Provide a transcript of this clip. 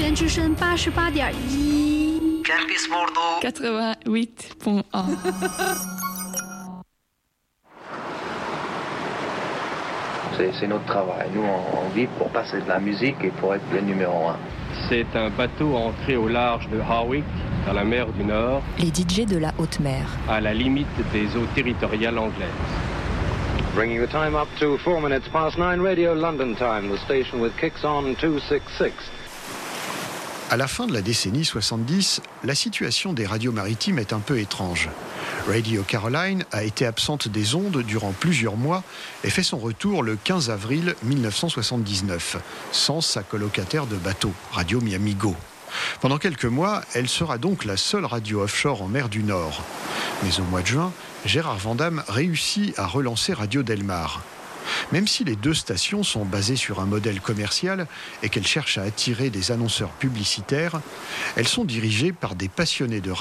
间之声88.1 Campus Bordeaux 88.1 C'est notre travail. Nous, on vit pour passer de la musique et pour être le numéro 1. C'est un bateau ancré au large de Harwich, dans la mer du Nord. Les DJ de la haute mer. À la limite des eaux territoriales anglaises. Bringing the time up to 4 minutes past 9 Radio London time, the station with kicks on 266. À la fin de la décennie 70, la situation des radios maritimes est un peu étrange. Radio Caroline a été absente des ondes durant plusieurs mois et fait son retour le 15 avril 1979, sans sa colocataire de bateau, Radio Miami Go. Pendant quelques mois, elle sera donc la seule radio offshore en mer du Nord. Mais au mois de juin, Gérard Vandamme réussit à relancer Radio Delmar. Même si les deux stations sont basées sur un modèle commercial et qu'elles cherchent à attirer des annonceurs publicitaires, elles sont dirigées par des passionnés de